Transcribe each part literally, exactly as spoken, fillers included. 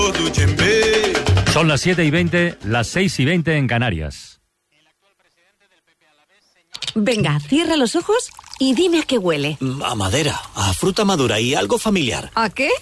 Son las siete y veinte, las seis y veinte en Canarias. Venga, cierra los ojos y dime a qué huele. A madera, a fruta madura y algo familiar. ¿A qué?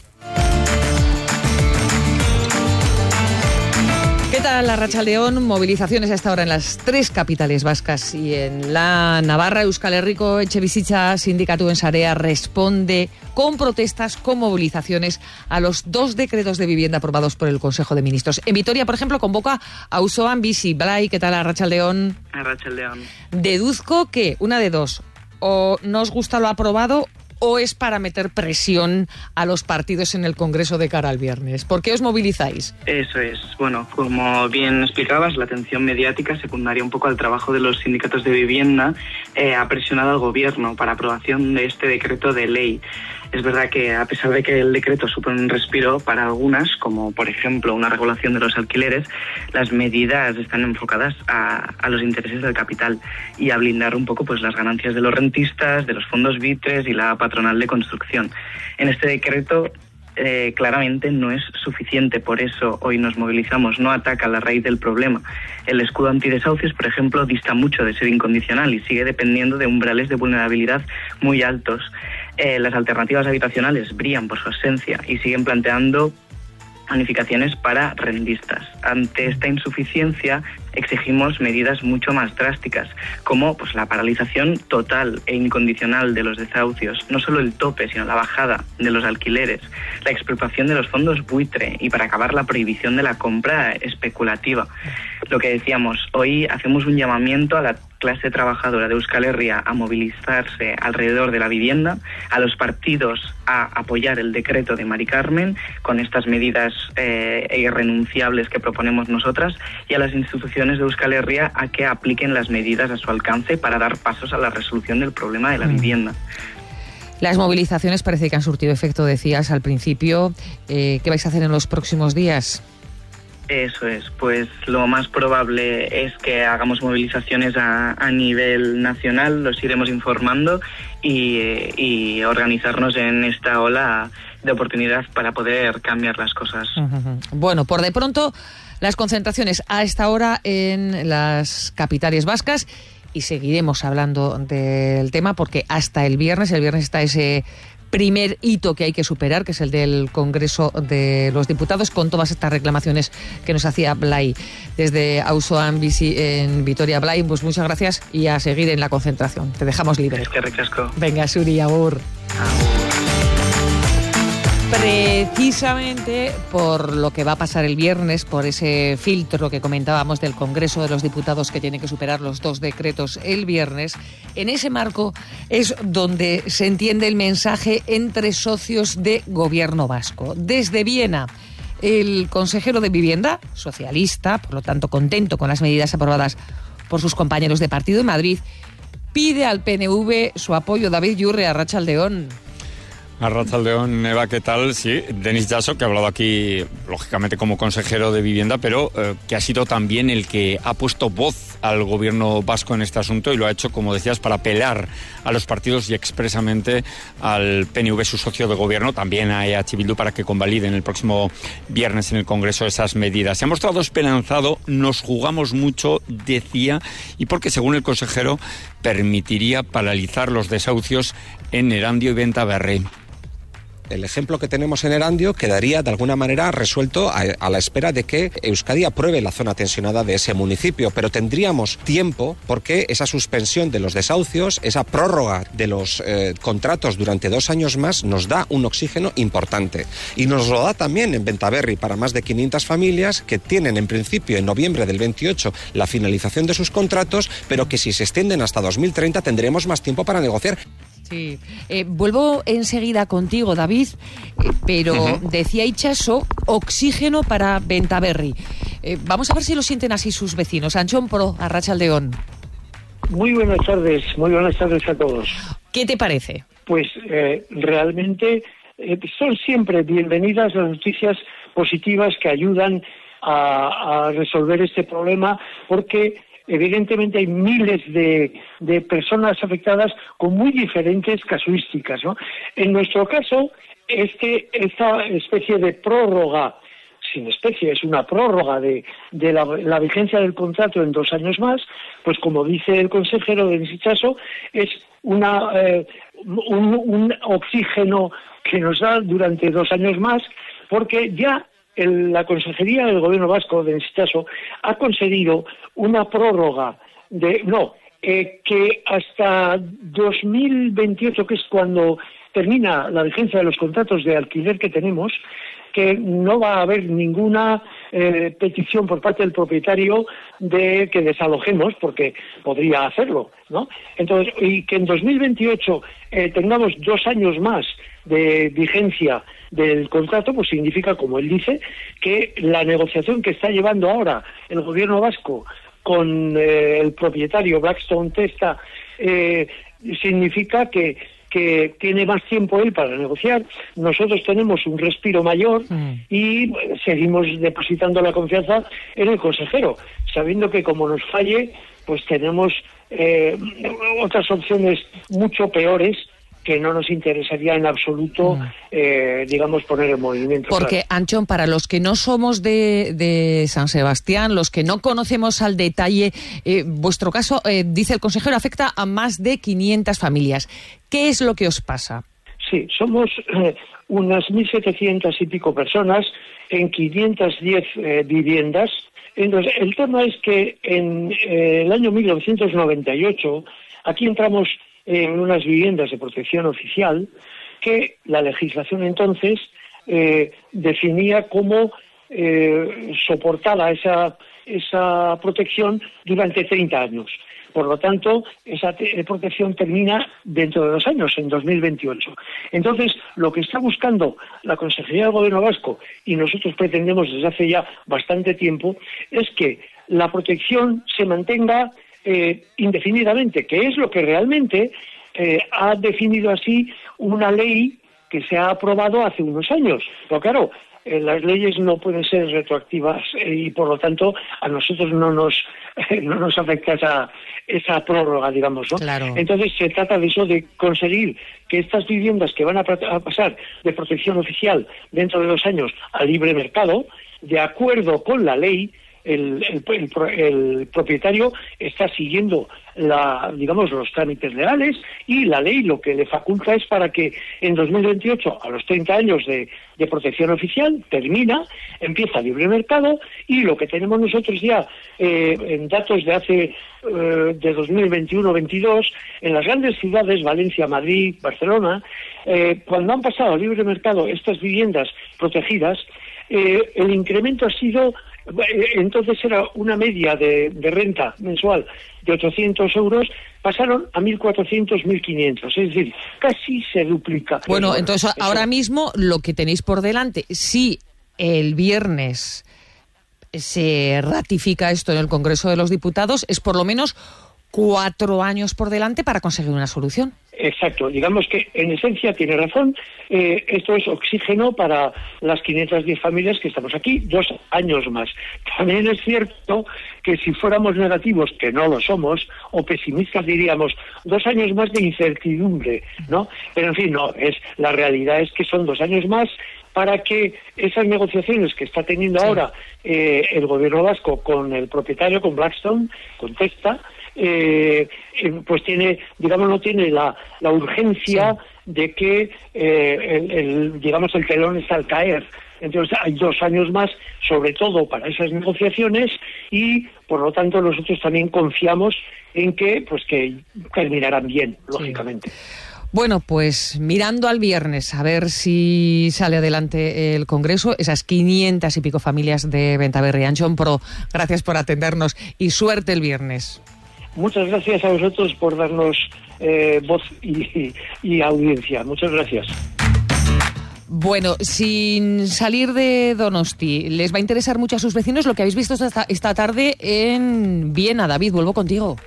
¿Qué tal, Arratsaldeon? Movilizaciones a esta hora en las tres capitales vascas y en la Navarra. Euskal Herriko Etxebizitza Sindikatuen Sarea responde con protestas, con movilizaciones a los dos decretos de vivienda aprobados por el Consejo de Ministros. En Vitoria, por ejemplo, convoca a Auzoan Bizi. Blay, ¿qué tal, Arratsaldeon? Arratsaldeon. Deduzco que una de dos, o no os gusta lo aprobado o es para meter presión a los partidos en el Congreso de cara al viernes. ¿Por qué os movilizáis? Eso es. Bueno, como bien explicabas, la atención mediática, secundaria un poco al trabajo de los sindicatos de vivienda, eh, ha presionado al Gobierno para aprobación de este decreto de ley. Es verdad que, a pesar de que el decreto supone un respiro para algunas, como por ejemplo una regulación de los alquileres, las medidas están enfocadas a, a los intereses del capital y a blindar un poco pues las ganancias de los rentistas, de los fondos buitres y la patronal de construcción. En este decreto eh, claramente no es suficiente, por eso hoy nos movilizamos, no ataca la raíz del problema. El escudo antidesahucios, por ejemplo, dista mucho de ser incondicional y sigue dependiendo de umbrales de vulnerabilidad muy altos. Eh, las alternativas habitacionales brillan por su ausencia y siguen planteando bonificaciones para rentistas. Ante esta insuficiencia exigimos medidas mucho más drásticas, como pues la paralización total e incondicional de los desahucios, no solo el tope, sino la bajada de los alquileres, la expropiación de los fondos buitre y para acabar la prohibición de la compra especulativa. Lo que decíamos, hoy hacemos un llamamiento a la clase trabajadora de Euskal Herria a movilizarse alrededor de la vivienda, a los partidos a apoyar el decreto de Mari Carmen con estas medidas eh, irrenunciables que proponemos nosotras y a las instituciones de Euskal Herria a que apliquen las medidas a su alcance para dar pasos a la resolución del problema de la vivienda. Las movilizaciones parece que han surtido efecto, decías al principio. Eh, ¿Qué vais a hacer en los próximos días? Eso es, pues lo más probable es que hagamos movilizaciones a, a nivel nacional, los iremos informando y, y organizarnos en esta ola de oportunidad para poder cambiar las cosas. Uh-huh. Bueno, por de pronto, las concentraciones a esta hora en las capitales vascas y seguiremos hablando del tema porque hasta el viernes, el viernes está ese primer hito que hay que superar, que es el del Congreso de los Diputados, con todas estas reclamaciones que nos hacía Blay desde Auzoan Bizi en Vitoria. Blay, pues muchas gracias y a seguir en la concentración. Te dejamos libre. Es que recasco. Venga, Suri, agur. Precisamente por lo que va a pasar el viernes, por ese filtro que comentábamos del Congreso de los Diputados que tiene que superar los dos decretos el viernes, en ese marco es donde se entiende el mensaje entre socios de gobierno vasco. Desde Viena, el consejero de Vivienda, socialista, por lo tanto contento con las medidas aprobadas por sus compañeros de partido en Madrid, pide al P N V su apoyo. David Yurre, Arratsaldeon. Arratsaldeon, Eva, ¿qué tal? Sí, Denis Jasso, que ha hablado aquí, lógicamente, como consejero de Vivienda, pero eh, que ha sido también el que ha puesto voz al gobierno vasco en este asunto y lo ha hecho, como decías, para apelar a los partidos y expresamente al P N V, su socio de gobierno, también a E H Bildu, para que convaliden el próximo viernes en el Congreso esas medidas. Se ha mostrado esperanzado, nos jugamos mucho, decía, y porque, según el consejero, permitiría paralizar los desahucios en Erandio y Bentaberri. El ejemplo que tenemos en Erandio quedaría de alguna manera resuelto a, a la espera de que Euskadi apruebe la zona tensionada de ese municipio, pero tendríamos tiempo porque esa suspensión de los desahucios, esa prórroga de los eh, contratos durante dos años más nos da un oxígeno importante y nos lo da también en Bentaberri para más de quinientas familias que tienen en principio en noviembre del veintiocho la finalización de sus contratos, pero que si se extienden hasta dos mil treinta tendremos más tiempo para negociar. Sí, eh, vuelvo enseguida contigo, David, eh, pero uh-huh. decía Itxaso, oxígeno para Bentaberri. Eh, vamos a ver si lo sienten así sus vecinos. Antxon Pro, Arratsaldeon. Muy buenas tardes, muy buenas tardes a todos. ¿Qué te parece? Pues eh, realmente eh, son siempre bienvenidas las noticias positivas que ayudan a, a resolver este problema, porque evidentemente hay miles de, de personas afectadas con muy diferentes casuísticas, ¿no? En nuestro caso, este, esta especie de prórroga sin especie, es una prórroga de, de la, la vigencia del contrato en dos años más, pues como dice el consejero Denis Itxaso, es una eh, un, un oxígeno que nos da durante dos años más, porque ya el, la Consejería del Gobierno Vasco, Denis Itxaso, ha conseguido una prórroga de, no, eh, que hasta dos mil veintiocho, que es cuando termina la vigencia de los contratos de alquiler que tenemos, que no va a haber ninguna eh, petición por parte del propietario de que desalojemos, porque podría hacerlo, ¿no? Entonces, y que en dos mil veintiocho eh, tengamos dos años más de vigencia del contrato, pues significa, como él dice, que la negociación que está llevando ahora el gobierno vasco con eh, el propietario Blackstone Testa eh, significa que que tiene más tiempo él para negociar, nosotros tenemos un respiro mayor mm. y seguimos depositando la confianza en el consejero, sabiendo que como nos falle, pues tenemos eh, otras opciones mucho peores que no nos interesaría en absoluto, mm. eh, digamos, poner en movimiento. Porque, claro. Anchón, para los que no somos de, de San Sebastián, los que no conocemos al detalle, eh, vuestro caso, eh, dice el consejero, afecta a más de quinientas familias. ¿Qué es lo que os pasa? Sí, somos eh, unas mil setecientas y pico personas en quinientas diez eh, viviendas. Entonces, el tema es que en eh, el año mil novecientos noventa y ocho, aquí entramos en unas viviendas de protección oficial que la legislación entonces eh, definía como eh, soportada esa, esa protección durante treinta años. Por lo tanto, esa te- protección termina dentro de dos años, en dos mil veintiocho. Entonces, lo que está buscando la Consejería del Gobierno Vasco, y nosotros pretendemos desde hace ya bastante tiempo, es que la protección se mantenga Eh, indefinidamente, que es lo que realmente eh, ha definido así una ley que se ha aprobado hace unos años. Pero claro, eh, las leyes no pueden ser retroactivas eh, y por lo tanto a nosotros no nos eh, no nos afecta esa esa prórroga, digamos, ¿no? Claro. Entonces se trata de eso, de conseguir que estas viviendas que van a, a pasar de protección oficial dentro de dos años a libre mercado, de acuerdo con la ley, El, el, el, el propietario está siguiendo la, digamos, los trámites legales, y la ley lo que le faculta es para que en dos mil veintiocho, a los treinta años de, de protección oficial, termina, empieza libre mercado, y lo que tenemos nosotros ya eh, en datos de hace eh, de dos mil veintiuno veintidós, en las grandes ciudades, Valencia, Madrid, Barcelona, eh, cuando han pasado a libre mercado estas viviendas protegidas, eh, el incremento ha sido, entonces era una media de, de renta mensual de ochocientos euros, pasaron a mil cuatrocientos, mil quinientos, es decir, casi se duplica. Bueno, eso, entonces eso. Ahora mismo lo que tenéis por delante, si el viernes se ratifica esto en el Congreso de los Diputados, es por lo menos cuatro años por delante para conseguir una solución. Exacto, digamos que en esencia tiene razón, eh, esto es oxígeno para las quinientas diez familias que estamos aquí, dos años más. También es cierto que si fuéramos negativos, que no lo somos, o pesimistas diríamos, dos años más de incertidumbre, ¿no? Pero en fin, no, es la realidad es que son dos años más para que esas negociaciones que está teniendo sí. ahora eh, el gobierno vasco con el propietario, con Blackstone, con Testa, Eh, eh, pues tiene, digamos, no tiene la, la urgencia sí. de que, eh, el, el, digamos, el telón está al caer. Entonces hay dos años más, sobre todo para esas negociaciones, y por lo tanto nosotros también confiamos en que, pues, que terminarán bien, lógicamente. Sí. Bueno, pues mirando al viernes, a ver si sale adelante el Congreso, esas quinientas y pico familias de Bentaberri. Anchón Pro, gracias por atendernos y suerte el viernes. Muchas gracias a vosotros por darnos eh, voz y, y audiencia. Muchas gracias. Bueno, sin salir de Donosti, les va a interesar mucho a sus vecinos lo que habéis visto esta, esta tarde en Viena. David, vuelvo contigo.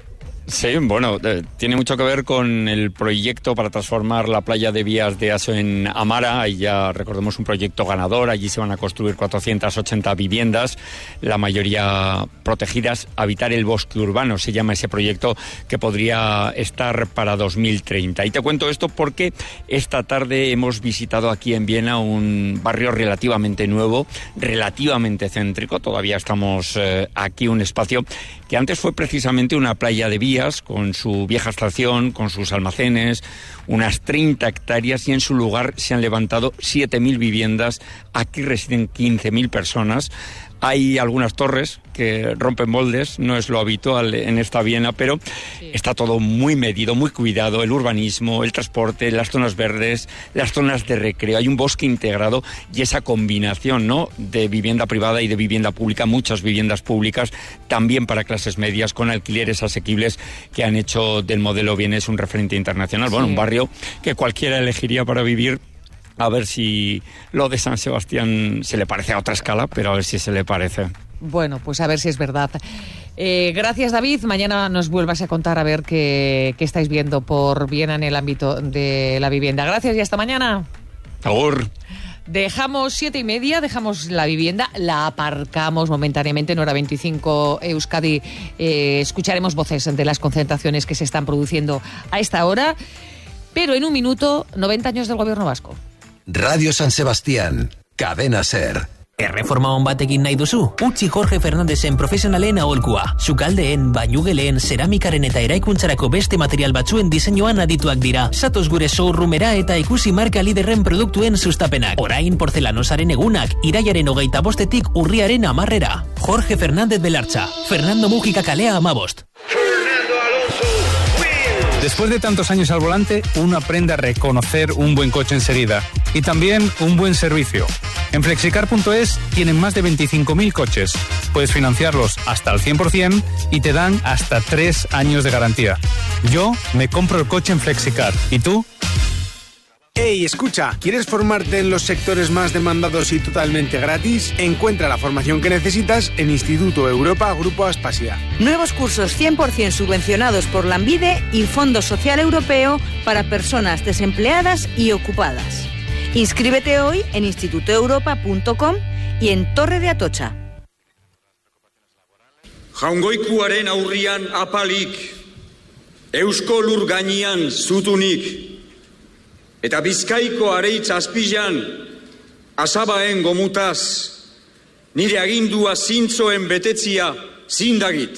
Sí, bueno, eh, tiene mucho que ver con el proyecto para transformar la playa de Vías de Aso en Amara. Ahí ya recordemos un proyecto ganador. Allí se van a construir cuatrocientas ochenta viviendas, la mayoría protegidas. Habitar el bosque urbano se llama ese proyecto, que podría estar para dos mil treinta. Y te cuento esto porque esta tarde hemos visitado aquí en Viena un barrio relativamente nuevo, relativamente céntrico. Todavía estamos eh, aquí, un espacio que antes fue precisamente una playa de vías, con su vieja estación, con sus almacenes, unas treinta hectáreas, y en su lugar se han levantado siete mil viviendas. Aquí residen quince mil personas. Hay algunas torres que rompen moldes, no es lo habitual en esta Viena, pero sí, está todo muy medido, muy cuidado, el urbanismo, el transporte, las zonas verdes, las zonas de recreo. Hay un bosque integrado y esa combinación, ¿no?, de vivienda privada y de vivienda pública, muchas viviendas públicas, también para clases medias, con alquileres asequibles, que han hecho del modelo vienés un referente internacional. Sí. Bueno, un barrio que cualquiera elegiría para vivir. A ver si lo de San Sebastián se le parece a otra escala, pero a ver si se le parece. Bueno, pues a ver si es verdad. Eh, gracias, David. Mañana nos vuelvas a contar a ver qué, qué estáis viendo por Viena en el ámbito de la vivienda. Gracias y hasta mañana. Agur. Dejamos siete y media, dejamos la vivienda, la aparcamos momentáneamente en hora veinticinco Euskadi. Eh, escucharemos voces de las concentraciones que se están produciendo a esta hora, pero en un minuto, noventa años del gobierno vasco. Radio San Sebastián, Cadena Ser. Erreforma on batekin nahi duzu? Utzi Jorge Fernandezen profesionalen aholkua. Sukaldeen, bainugeleen, zeramikaren eta eraikuntzarako beste material batzuen diseinuan adituak dira. Zatoz gure showroomera eta ikusi marka liderren produktuen sustapenak. Orain porcelanosaren egunak, iraiaren hogeita bostetik urriaren amarrera. Jorge Fernández Belartza, Fernando Mújica kalea amabost. Después de tantos años al volante, uno aprende a reconocer un buen coche enseguida y también un buen servicio. En flexicar punto es tienen más de veinticinco mil coches. Puedes financiarlos hasta al cien por ciento y te dan hasta tres años de garantía. Yo me compro el coche en Flexicar. ¿Y tú? Hey, escucha, ¿quieres formarte en los sectores más demandados y totalmente gratis? Encuentra la formación que necesitas en Instituto Europa Grupo Aspasia. Nuevos cursos cien por ciento subvencionados por Lanbide y Fondo Social Europeo para personas desempleadas y ocupadas. Inscríbete hoy en instituto europa punto com y en Torre de Atocha. Jaungoikuaren aurrian apalik, Eusko lur gainean zutunik, eta Bizkaiko areitz azpilan, asabaen gomutaz, nire agindua zintzoen betetzia zindagit.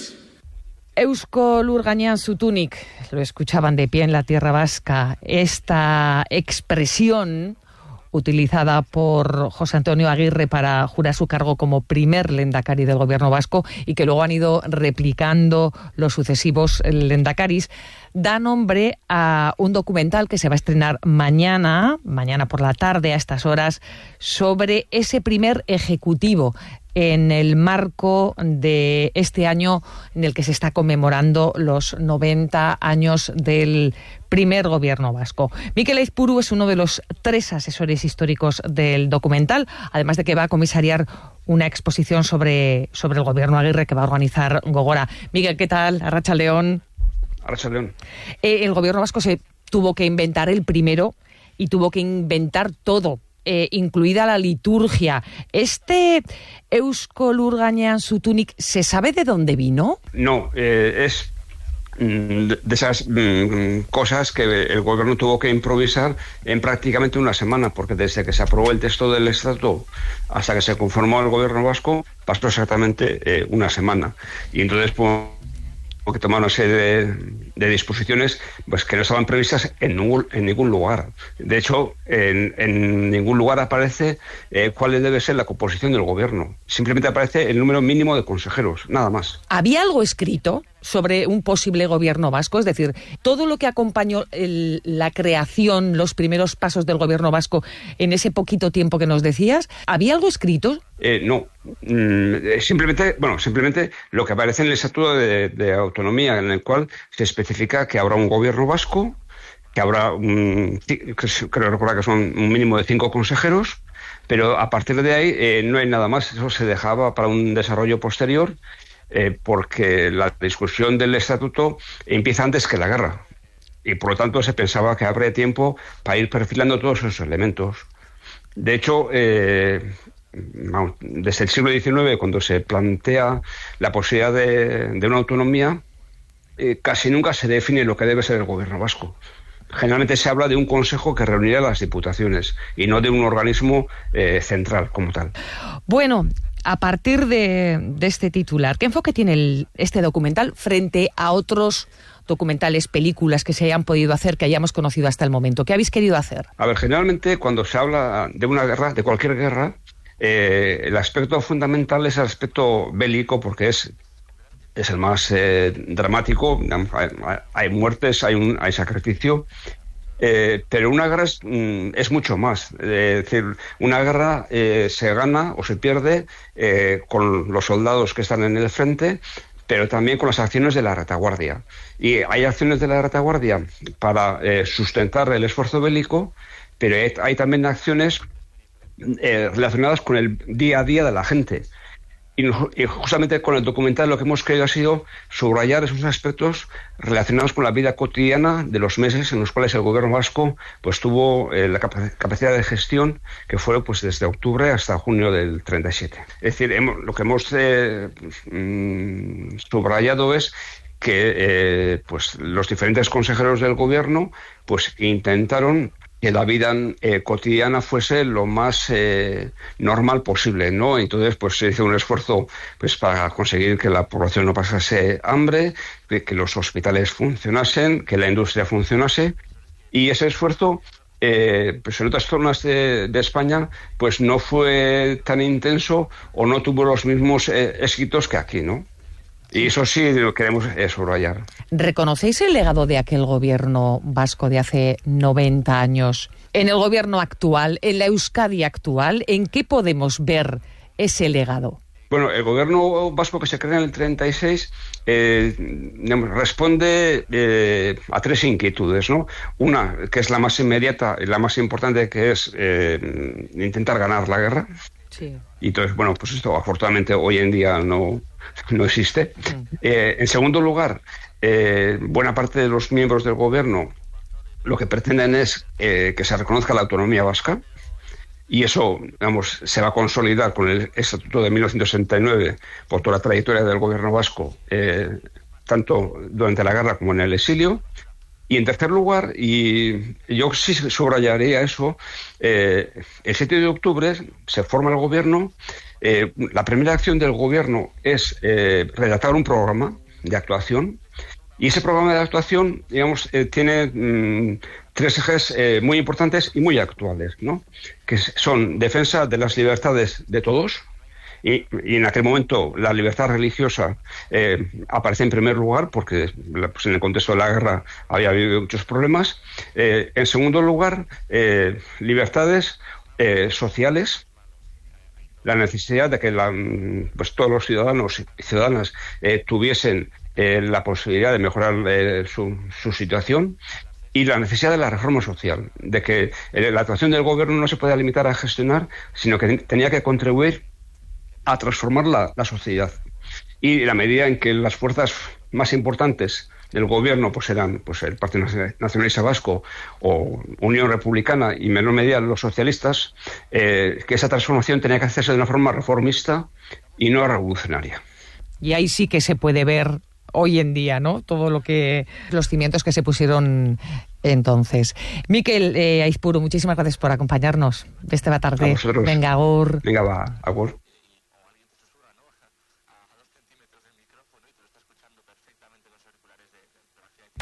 Eusko lur gainean zutunik, lo escuchaban de pie en la tierra vasca. Esta expresión utilizada por José Antonio Aguirre para jurar su cargo como primer lehendakari del gobierno vasco y que luego han ido replicando los sucesivos lehendakaris, da nombre a un documental que se va a estrenar mañana, mañana por la tarde a estas horas, sobre ese primer ejecutivo en el marco de este año en el que se está conmemorando los noventa años del primer gobierno vasco. Mikel Aizpuru es uno de los tres asesores históricos del documental, además de que va a comisariar una exposición sobre, sobre el gobierno Aguirre que va a organizar Gogora. Miguel, ¿qué tal? Arratsaldeon. Arratsaldeon. Eh, el gobierno vasco se tuvo que inventar el primero y tuvo que inventar todo. Eh, incluida la liturgia. ¿Este Eusko lur gainean zutunik se sabe de dónde vino? No, eh, es mm, de esas mm, cosas que el gobierno tuvo que improvisar en prácticamente una semana, porque desde que se aprobó el texto del Estatuto hasta que se conformó el gobierno vasco pasó exactamente eh, una semana. Y entonces pues, que tomar una serie de, de disposiciones pues que no estaban previstas en ningún, en ningún lugar. De hecho, en, en ningún lugar aparece eh, cuál debe ser la composición del gobierno. Simplemente aparece el número mínimo de consejeros, nada más. ¿Había algo escrito sobre un posible gobierno vasco? Es decir, todo lo que acompañó el, la creación, los primeros pasos del gobierno vasco en ese poquito tiempo que nos decías, ¿había algo escrito? Eh, no, mm, simplemente, bueno, simplemente lo que aparece en el Estatuto de, de Autonomía, en el cual se especifica que habrá un gobierno vasco, que habrá, un, creo recordar que son un mínimo de cinco consejeros, pero a partir de ahí eh, no hay nada más. Eso se dejaba para un desarrollo posterior. eh, porque la discusión del estatuto empieza antes que la guerra. Y por lo tanto se pensaba que habría tiempo para ir perfilando todos esos elementos. De hecho, eh, desde el siglo diecinueve, cuando se plantea la posibilidad de, de una autonomía, eh, casi nunca se define lo que debe ser el gobierno vasco. Generalmente se habla de un consejo que reuniría las diputaciones y no de un organismo eh, central como tal. Bueno, a partir de, de este titular, ¿qué enfoque tiene el, este documental frente a otros documentales, películas que se hayan podido hacer, que hayamos conocido hasta el momento? ¿Qué habéis querido hacer? A ver, generalmente cuando se habla de una guerra, de cualquier guerra, eh, el aspecto fundamental es el aspecto bélico, porque es es el más eh, dramático. Hay, hay muertes, hay, un, hay sacrificio, eh, pero una guerra es, mm, es mucho más. Eh, es decir, una guerra eh, se gana o se pierde eh, con los soldados que están en el frente, pero también con las acciones de la retaguardia. Y hay acciones de la retaguardia para eh, sustentar el esfuerzo bélico, pero hay, hay también acciones eh, relacionadas con el día a día de la gente. Y justamente con el documental lo que hemos querido ha sido subrayar esos aspectos relacionados con la vida cotidiana de los meses en los cuales el gobierno vasco pues tuvo eh, la cap- capacidad de gestión, que fue pues desde octubre hasta junio del treinta y siete. Es decir, hemos, lo que hemos eh, mm, subrayado es que eh, pues los diferentes consejeros del gobierno pues intentaron que la vida eh, cotidiana fuese lo más eh, normal posible, ¿no? Entonces, pues se hizo un esfuerzo pues para conseguir que la población no pasase hambre, que, que los hospitales funcionasen, que la industria funcionase, y ese esfuerzo, eh, pues en otras zonas de, de España, pues no fue tan intenso o no tuvo los mismos eh, éxitos que aquí, ¿no? Y eso sí lo queremos subrayar. ¿Reconocéis el legado de aquel gobierno vasco de hace noventa años? En el gobierno actual, en la Euskadi actual, ¿en qué podemos ver ese legado? Bueno, el gobierno vasco que se crea en el treinta y seis eh, responde eh, a tres inquietudes, ¿no? Una, que es la más inmediata y la más importante, que es eh, intentar ganar la guerra. Sí. Y entonces, bueno, pues esto afortunadamente hoy en día no, no existe. Eh, en segundo lugar, eh, buena parte de los miembros del gobierno lo que pretenden es eh, que se reconozca la autonomía vasca, y eso, digamos, se va a consolidar con el Estatuto de mil novecientos sesenta y nueve por toda la trayectoria del gobierno vasco, eh, tanto durante la guerra como en el exilio. Y en tercer lugar, y yo sí subrayaría eso, eh, el siete de octubre se forma el gobierno. Eh, la primera acción del gobierno es eh, redactar un programa de actuación, y ese programa de actuación, digamos, eh, tiene mmm, tres ejes eh, muy importantes y muy actuales, ¿no? Que son defensa de las libertades de todos. Y, y en aquel momento la libertad religiosa eh, aparece en primer lugar porque pues, en el contexto de la guerra había habido muchos problemas. Eh, en segundo lugar, eh, libertades eh, sociales, la necesidad de que la, pues, todos los ciudadanos y ciudadanas eh, tuviesen eh, la posibilidad de mejorar eh, su, su situación. Y la necesidad de la reforma social, de que eh, la actuación del gobierno no se podía limitar a gestionar, sino que tenía que contribuir a transformar la, la sociedad. Y la medida en que las fuerzas más importantes del gobierno pues eran pues el Partido Nacionalista Vasco o Unión Republicana, y en menor medida los socialistas, eh, que esa transformación tenía que hacerse de una forma reformista y no revolucionaria. Y ahí sí que se puede ver hoy en día, ¿no? Todo lo que los cimientos que se pusieron entonces. Mikel eh, Aizpuru, muchísimas gracias por acompañarnos de esta tarde. A vosotros. Venga, agur. Venga, va, agur.